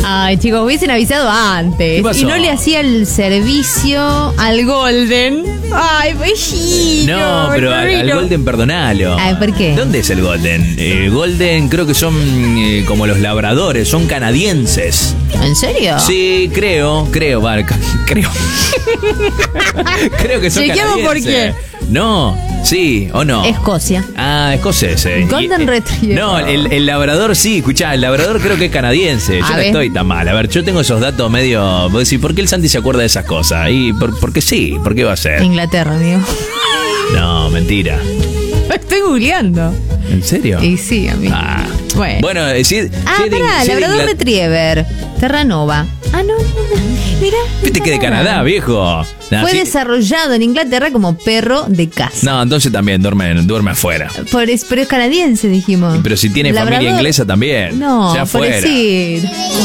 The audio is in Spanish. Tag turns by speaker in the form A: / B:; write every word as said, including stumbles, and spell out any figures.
A: Ay, chicos, hubiesen avisado antes.
B: ¿Qué pasó?
A: Y no le hacía el servicio al Golden. Ay, bellito.
B: No, pero al, al Golden perdonalo.
A: Ay, ¿por qué?
B: ¿Dónde es el Golden? El Golden creo que son eh, como los labradores, son canadienses.
A: ¿En serio?
B: Sí, creo, creo, vale, creo. Creo que son
A: Chequeamos
B: canadienses.
A: por qué.
B: No, sí o no.
A: Escocia.
B: Ah, escocés. eh.
A: Golden
B: Y-
A: Retriever.
B: No, el, el labrador sí, escuchá, el labrador creo que es canadiense. Yo
A: A
B: no
A: ver.
B: estoy tan mal. A ver, yo tengo esos datos medio. Vos decís, ¿por qué el Santi se acuerda de esas cosas? Y por, porque sí, ¿por qué va a ser?
A: Inglaterra, amigo.
B: No, mentira.
A: Estoy googleando.
B: ¿En serio?
A: Y sí, amigo.
B: Ah.
A: Bueno.
B: Bueno, eh, si,
A: Ah,
B: si es de-
A: pará,
B: si es de
A: Labrador
B: Ingla-
A: Retriever. Terranova. Ah, no, no, no. Mira.
B: Viste que de Canadá, viejo. Nah,
A: Fue
B: sí-
A: desarrollado en Inglaterra como perro de casa.
B: No, entonces también duerme, duerme afuera.
A: Por es- pero es canadiense, dijimos.
B: Pero si tiene
A: Labrador-
B: familia inglesa también.
A: No,
B: ya
A: por
B: afuera.
A: decir.